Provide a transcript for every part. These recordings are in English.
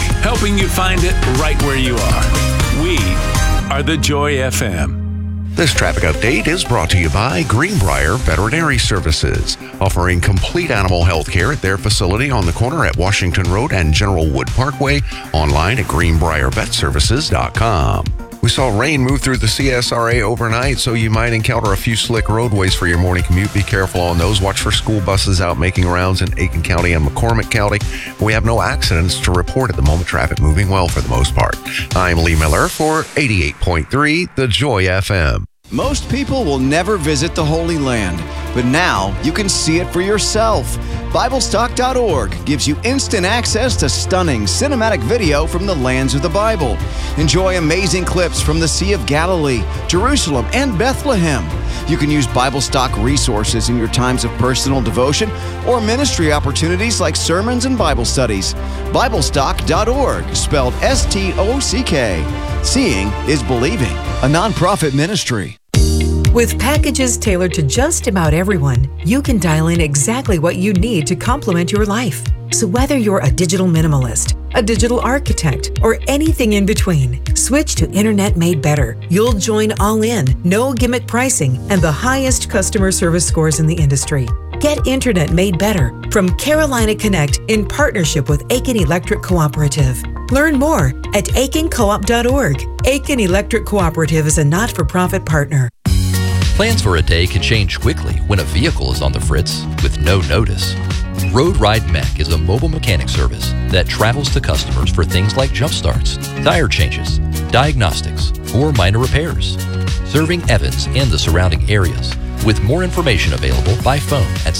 helping you find it right where you are. We are the Joy FM. This traffic update is brought to you by Greenbrier Veterinary Services, offering complete animal health care at their facility on the corner at Washington Road and General Wood Parkway, online at greenbriervetservices.com. We saw rain move through the CSRA overnight, so you might encounter a few slick roadways for your morning commute. Be careful on those. Watch for school buses out making rounds in Aiken County and McCormick County. We have no accidents to report at the moment. Traffic moving well for the most part. I'm Lee Miller for 88.3 The Joy FM. Most people will never visit the Holy Land, but now you can see it for yourself. BibleStock.org gives you instant access to stunning cinematic video from the lands of the Bible. Enjoy amazing clips from the Sea of Galilee, Jerusalem, and Bethlehem. You can use BibleStock resources in your times of personal devotion or ministry opportunities like sermons and Bible studies. BibleStock.org, spelled S-T-O-C-K. Seeing is believing, a nonprofit ministry. With packages tailored to just about everyone, you can dial in exactly what you need to complement your life. So whether you're a digital minimalist, a digital architect, or anything in between, switch to Internet Made Better. You'll join all in, no gimmick pricing, and the highest customer service scores in the industry. Get Internet Made Better from Carolina Connect in partnership with Aiken Electric Cooperative. Learn more at aikencoop.org. Aiken Electric Cooperative is a not-for-profit partner. Plans for a day can change quickly when a vehicle is on the fritz with no notice. Road Ride Mech is a mobile mechanic service that travels to customers for things like jump starts, tire changes, diagnostics, or minor repairs, serving Evans and the surrounding areas, with more information available by phone at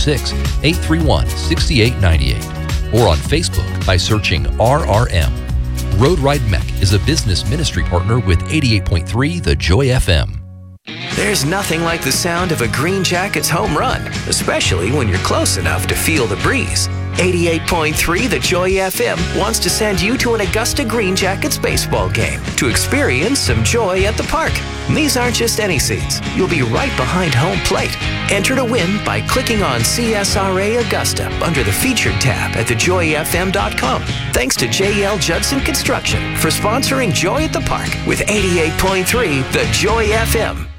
706-831-6898 or on Facebook by searching RRM. Road Ride Mech is a business ministry partner with 88.3 The Joy FM. There's nothing like the sound of a Green Jackets home run, especially when you're close enough to feel the breeze. 88.3 The Joy FM wants to send you to an Augusta Green Jackets baseball game to experience some joy at the park. And these aren't just any seats. You'll be right behind home plate. Enter to win by clicking on CSRA Augusta under the featured tab at thejoyfm.com. Thanks to JL Judson Construction for sponsoring Joy at the Park with 88.3 The Joy FM.